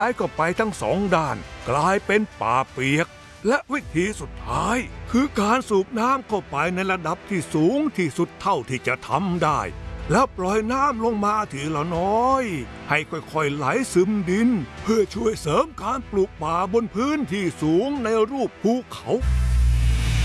ไอ้ก็ไปทั้งสองด้านกลายเป็นป่าเปียกและวิธีสุดท้ายคือการสูบน้ำเข้าไปในระดับที่สูงที่สุดเท่าที่จะทำได้แล้วปล่อยน้ำลงมาทีละน้อยให้ค่อยๆไหลซึมดินเพื่อช่วยเสริมการปลูกป่าบนพื้นที่สูงในรูปภูเขา